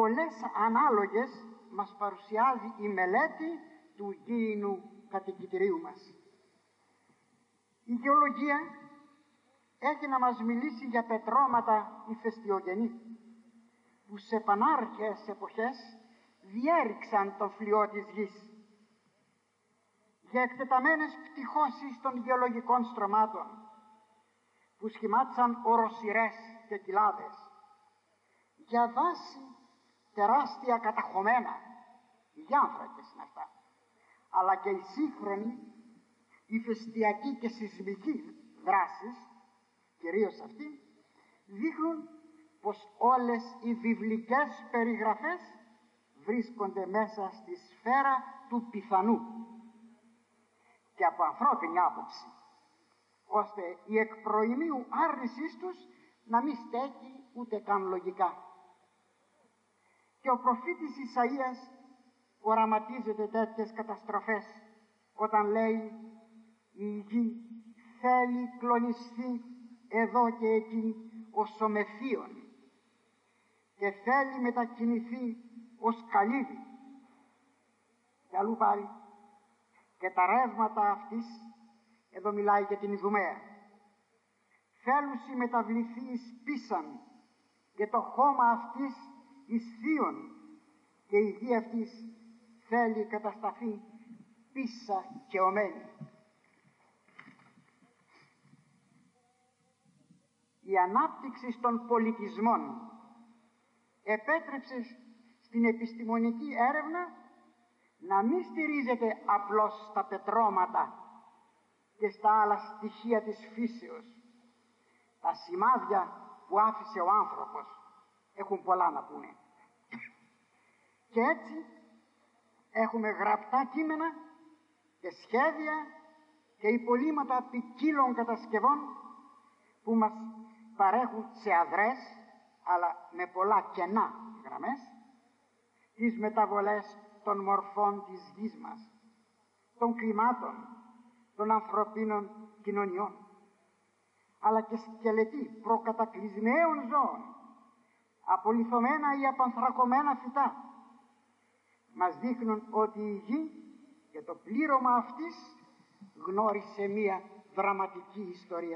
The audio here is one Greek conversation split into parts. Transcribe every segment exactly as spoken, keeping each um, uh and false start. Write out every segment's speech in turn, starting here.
πολλές ανάλογες μας παρουσιάζει η μελέτη του γήινου κατοικητηρίου μας. Η γεωλογία έχει να μας μιλήσει για πετρώματα ηφαιστειογενή που σε πανάρχαιες εποχές διέριξαν το φλοιό της γης, για εκτεταμένες πτυχώσεις των γεωλογικών στρωμάτων που σχημάτισαν οροσειρές και κοιλάδες, για δάση τεράστια καταχωμένα, γιάνθρακες είναι αυτά, αλλά και οι σύγχρονοι ηφαιστειακοί και σεισμικοί δράσεις, κυρίως αυτοί, δείχνουν πως όλες οι βιβλικές περιγραφές βρίσκονται μέσα στη σφαίρα του πιθανού και από ανθρώπινη άποψη, ώστε η εκ προημίου άρνησής τους να μην στέκει ούτε καν λογικά. Και ο προφήτης Ισαΐας οραματίζεται τέτοιες καταστροφές όταν λέει «Η γη θέλει κλονιστεί εδώ και εκεί ως ομεθύων και θέλει μετακινηθεί ως καλύβι». Και αλλού πάλι «Και τα ρεύματα αυτής», εδώ μιλάει για την Ιδουμαία, «θέλουσι μεταβληθεί εις πίσαν και το χώμα αυτής εις θείον και η γη αυτής θέλει κατασταθεί πίσα και ομένη». Η ανάπτυξη των πολιτισμών επέτρεψε στην επιστημονική έρευνα να μην στηρίζεται απλώς στα πετρώματα και στα άλλα στοιχεία της φύσεως. Τα σημάδια που άφησε ο άνθρωπος έχουν πολλά να πούνε. Και έτσι έχουμε γραπτά κείμενα και σχέδια και υπολείμματα ποικίλων κατασκευών που μας παρέχουν σε αδρές, αλλά με πολλά κενά γραμμές, τις μεταβολές των μορφών της γης μας, των κλιμάτων, των ανθρωπίνων κοινωνιών, αλλά και σκελετοί προκατακλυσμαίων ζώων, απολιθωμένα ή απανθρακωμένα φυτά, μας δείχνουν ότι η γη και το πλήρωμα αυτής γνώρισε μία δραματική ιστορία.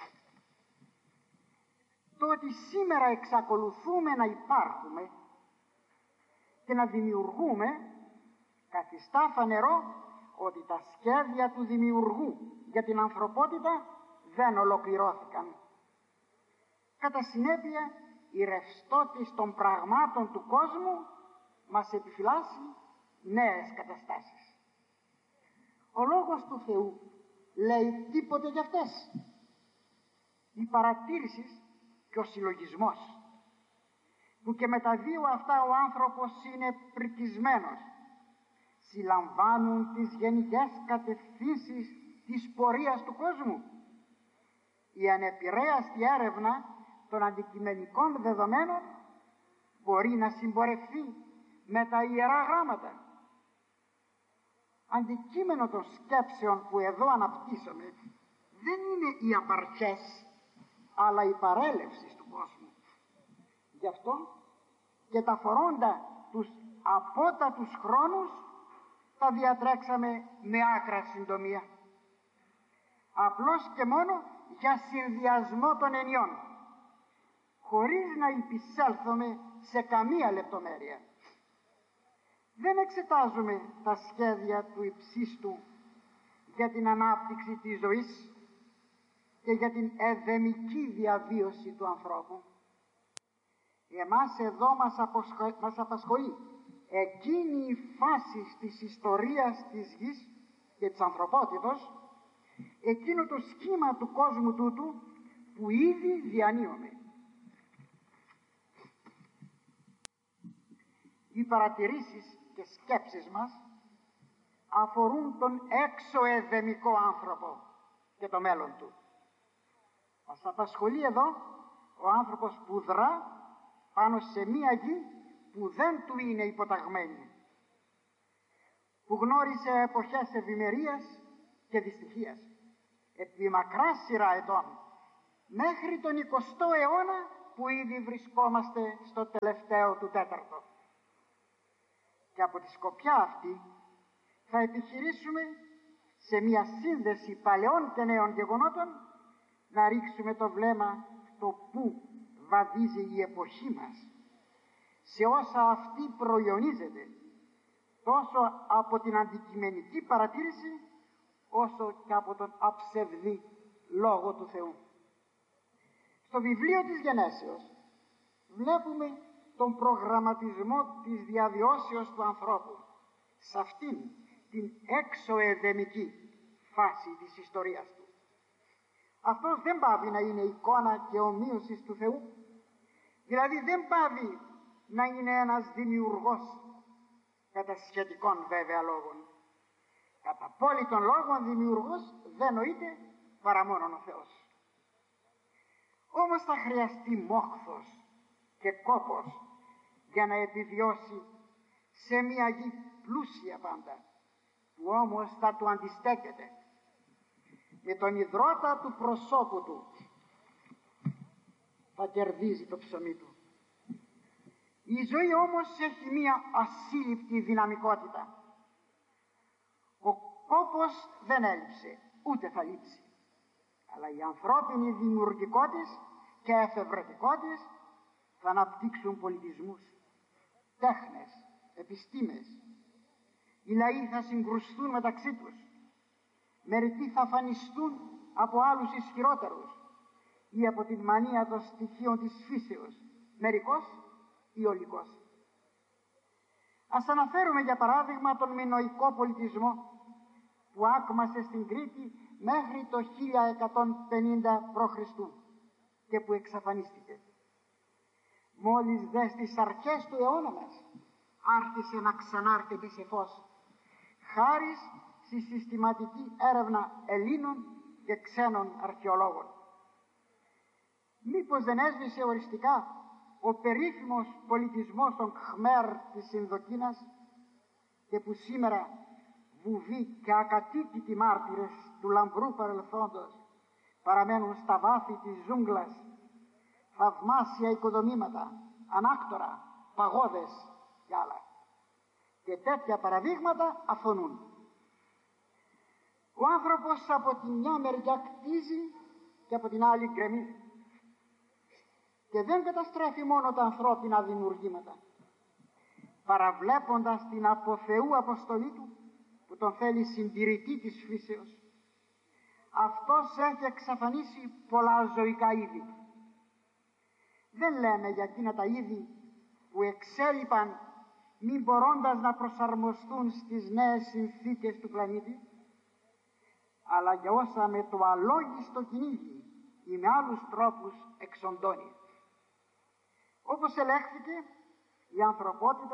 Το ότι σήμερα εξακολουθούμε να υπάρχουμε και να δημιουργούμε καθιστά φανερό ότι τα σχέδια του δημιουργού για την ανθρωπότητα δεν ολοκληρώθηκαν. Κατά συνέπεια, η ρευστότης των πραγμάτων του κόσμου μας επιφυλάσσει νέες καταστάσεις. Ο Λόγος του Θεού λέει τίποτε για αυτές. Η παρατήρηση και ο συλλογισμός, που και με τα δύο αυτά ο άνθρωπος είναι πρικισμένος, συλλαμβάνουν τις γενικές κατευθύνσεις της πορείας του κόσμου. Η ανεπηρέαστη έρευνα των αντικειμενικών δεδομένων μπορεί να συμπορευθεί με τα Ιερά Γράμματα. Αντικείμενο των σκέψεων που εδώ αναπτύσσομαι δεν είναι οι απαρχές, αλλά η παρέλευση του κόσμου. Γι' αυτό και τα φορώντα τους απότατους χρόνους τα διατρέξαμε με άκρα συντομία. Απλώς και μόνο για συνδυασμό των ενιών, χωρίς να υπησέλθουμε σε καμία λεπτομέρεια. Δεν εξετάζουμε τα σχέδια του υψίστου για την ανάπτυξη της ζωής και για την εδεμική διαβίωση του ανθρώπου. Εμάς εδώ μας, αποσχο... μας απασχολεί εκείνη η φάση της ιστορίας της γης και της ανθρωπότητος, εκείνο το σχήμα του κόσμου τούτου που ήδη διανύουμε. Οι παρατηρήσεις και σκέψεις μας αφορούν τον έξω εδεμικό άνθρωπο και το μέλλον του. Μας απασχολεί εδώ ο άνθρωπος που δρά πάνω σε μία γη που δεν του είναι υποταγμένη, που γνώρισε εποχές ευημερίας και δυστυχίας επί μακρά σειρά ετών, μέχρι τον εικοστό αιώνα που ήδη βρισκόμαστε στο τελευταίο του τέταρτο. Και από τη σκοπιά αυτή θα επιχειρήσουμε σε μια σύνδεση παλαιών και νέων γεγονότων να ρίξουμε το βλέμμα στο πού βαδίζει η εποχή μας, σε όσα αυτή προϊονίζεται, τόσο από την αντικειμενική παρατήρηση όσο και από τον αψευδή Λόγο του Θεού. Στο βιβλίο της Γενέσεως βλέπουμε τον προγραμματισμό της διαβιώσεως του ανθρώπου σε αυτήν την έξω εδεμική φάση της ιστορίας του. Αυτός δεν πάβει να είναι εικόνα και ομοίωσης του Θεού, δηλαδή δεν πάβει να είναι ένας δημιουργός, κατά σχετικών βέβαια λόγων. Κατά απόλυτων λόγων δημιουργός δεν νοείται παρά μόνον ο Θεός. Όμως θα χρειαστεί μόχθος και κόπος για να επιβιώσει σε μια γη πλούσια πάντα, που όμως θα του αντιστέκεται με τον ιδρώτα του προσώπου του, θα κερδίζει το ψωμί του. Η ζωή όμως έχει μια ασύλληπτη δυναμικότητα. Ο κόπος δεν έλειψε, ούτε θα λείψει, αλλά η ανθρώπινη δημιουργικότης και εφευρετικότης θα αναπτύξουν πολιτισμούς, τέχνες, επιστήμες. Οι λαοί θα συγκρουστούν μεταξύ τους, μερικοί θα φανιστούν από άλλους ισχυρότερους ή από την μανία των στοιχείων της φύσεως, μερικός ή ολικός. Ας αναφέρουμε για παράδειγμα τον μινωικό πολιτισμό που άκμασε στην Κρήτη μέχρι το χίλια εκατόν πενήντα π.Χ. και που εξαφανίστηκε. Μόλις δε στις αρχές του αιώνα μας άρχισε να ξανάρχεται σε φως, χάρις στη συστηματική έρευνα Ελλήνων και ξένων αρχαιολόγων. Μήπως δεν έσβησε οριστικά ο περίφημος πολιτισμός των Khmer της Ινδοκίνας και που σήμερα βουβοί και ακατοίκητοι μάρτυρες του λαμπρού παρελθόντος παραμένουν στα βάθη της ζούγκλας, θαυμάσια οικοδομήματα, ανάκτορα, παγόδες κι άλλα. Και τέτοια παραδείγματα αφωνούν. Ο άνθρωπος από τη μια μεριά κτίζει και από την άλλη γκρεμίζει. Και δεν καταστρέφει μόνο τα ανθρώπινα δημιουργήματα, παραβλέποντας την από Θεού αποστολή του που τον θέλει συντηρητή της φύσεως. Αυτός έχει εξαφανίσει πολλά ζωικά είδη. Δεν λέμε για εκείνα τα είδη που εξέλιπαν μη μπορώντας να προσαρμοστούν στις νέες συνθήκες του πλανήτη, αλλά για όσα με το αλόγιστο κυνήγι ή με άλλους τρόπους εξοντώνει. Όπως ελέγχθηκε, η ανθρωπότητα